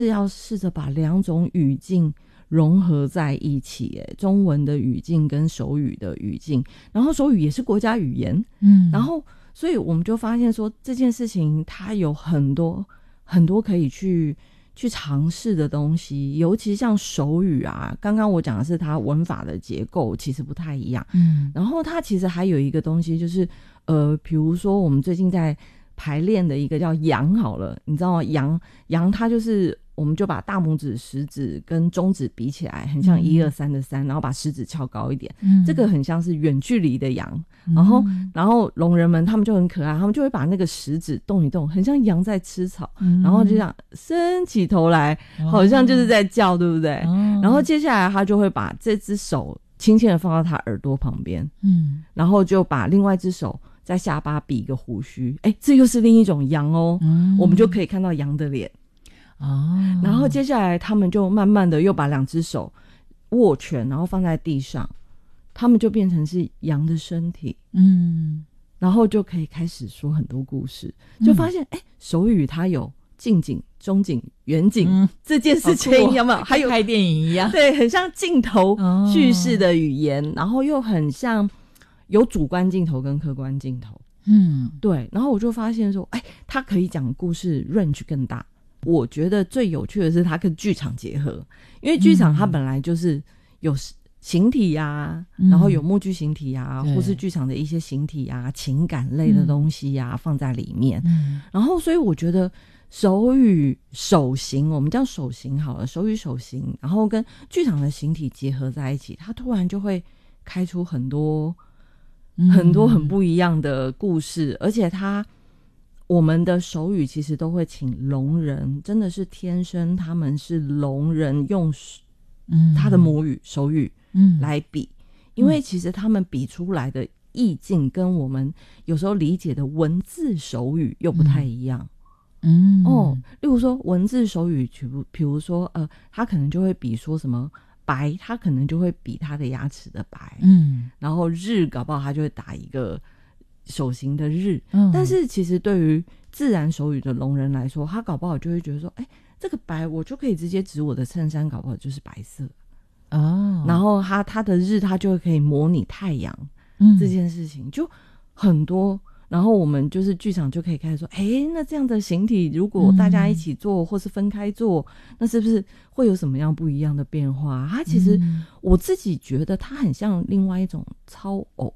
是要试着把两种语境融合在一起，中文的语境跟手语的语境，然后手语也是国家语言，然后所以我们就发现说这件事情它有很多很多可以去尝试的东西，尤其像手语啊，刚刚我讲的是它文法的结构其实不太一样，然后它其实还有一个东西就是比如说我们最近在排练的一个叫扬好了，你知道吗？扬它就是我们就把大拇指食指跟中指比起来，很像1 2 3的3，然后把食指翘高一点，这个很像是远距离的扬，然后聋人们他们就很可爱，他们就会把那个食指动一动，很像羊在吃草，然后就这样伸起头来，好像就是在叫，对不对？然后接下来他就会把这只手轻轻的放到他耳朵旁边，然后就把另外一只手在下巴比一个胡须，这又是另一种羊哦，我们就可以看到羊的脸然后接下来他们就慢慢的又把两只手握拳，然后放在地上，他们就变成是羊的身体，然后就可以开始说很多故事，就发现手语它有近景、中景、远景，这件事情有没有？还有拍电影一样， 对，很像镜头叙事的语言，然后又很像有主观镜头跟客观镜头，对，然后我就发现说它可以讲故事 range 更大。我觉得最有趣的是它跟剧场结合，因为剧场它本来就是有形体啊，然后有默剧形体啊，或是剧场的一些形体啊、情感类的东西啊放在里面，然后所以我觉得手语手型，我们叫手型好了，手语手型，然后跟剧场的形体结合在一起，它突然就会开出很多很多很不一样的故事，而且我们的手语其实都会请聋人，真的是天生他们是聋人，用他的母语手语来比，因为其实他们比出来的意境跟我们有时候理解的文字手语又不太一样。例如说文字手语，比如说他可能就会比说什么白，他可能就会比他的牙齿的白，然后日搞不好他就会打一个手型的日，但是其实对于自然手语的聋人来说，他搞不好就会觉得说这个白我就可以直接指我的衬衫，搞不好就是白色然后他的日他就可以模拟太阳，这件事情就很多，然后我们就是剧场就可以开始说那这样的形体如果大家一起做或是分开做，那是不是会有什么样不一样的变化？它其实我自己觉得它很像另外一种超偶，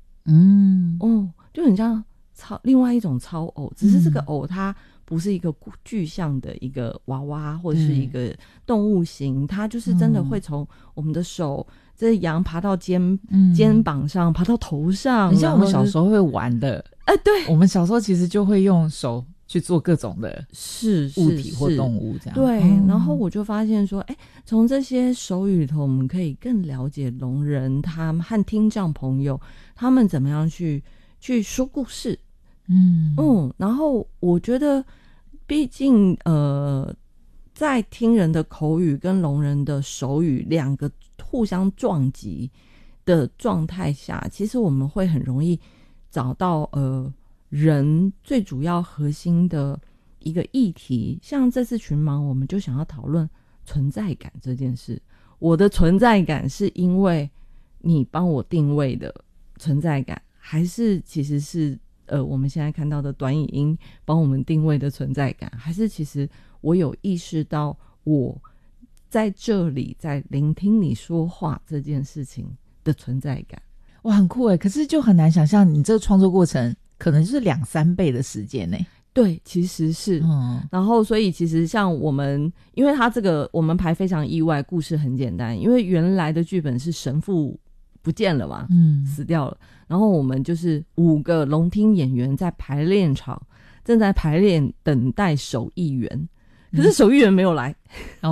就很像另外一种超偶，只是这个偶它不是一个具象的一个娃娃或者是一个动物形，它就是真的会从我们的手这羊爬到肩膀上，爬到头上， 很像我们小时候会玩的对， 我们小时候其实就会用手去做各种的物体或动物这样， 对，然后我就发现说从这些手语里头我们可以更了解聋人他们和听障朋友他们怎么样去说故事，然后我觉得毕竟在听人的口语跟聋人的手语两个互相撞击的状态下，其实我们会很容易找到人最主要核心的一个议题。像这次群盲我们就想要讨论存在感这件事，我的存在感是因为你帮我定位的存在感，还是其实是我们现在看到的短影音帮我们定位的存在感，还是其实我有意识到我在这里在聆听你说话这件事情的存在感。 哇，很酷耶，可是就很难想象你这个创作过程可能就是2-3倍的时间耶。 对，其实是然后所以其实像我们，因为他这个我们排非常意外，故事很简单，因为原来的剧本是神父不见了嘛，死掉了，然后我们就是5个聋听演员在排练场正在排练等待手艺员，可是手艺员没有来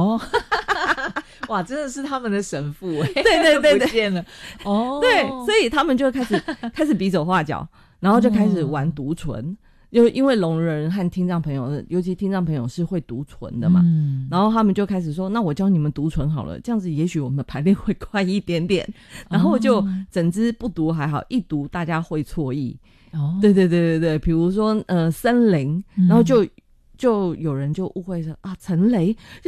哇，真的是他们的神父对对对对， 不见了对，所以他们就开始比手画脚，然后就开始玩读唇，因为聋人和听障朋友，尤其听障朋友是会读唇的嘛，然后他们就开始说那我教你们读唇好了，这样子也许我们的排练会快一点点，然后就整支不读还好，一读大家会错意对对对对对，比如说森林，然后就有人就误会说啊，陈雷